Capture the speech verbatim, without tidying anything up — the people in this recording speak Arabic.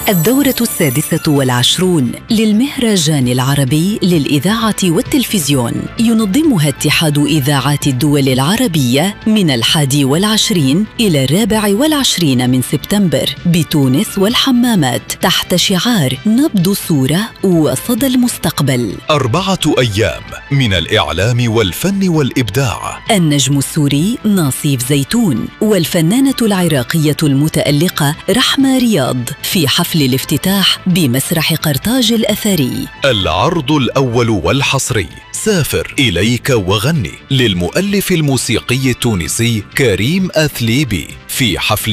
الدورة السادسة والعشرون للمهرجان العربي للإذاعة والتلفزيون ينظمها اتحاد إذاعات الدول العربية من الحادي والعشرين إلى الرابع والعشرين من سبتمبر بتونس والحمامات تحت شعار نبض صورة وصدى المستقبل. أربعة أيام من الإعلام والفن والإبداع. النجم السوري ناصيف زيتون والفنانة العراقية المتألقة رحمة رياض في حفل الافتتاح بمسرح قرطاج الأثري. العرض الأول والحصري سافر إليك وغني للمؤلف الموسيقي التونسي كريم أثليبي في حفل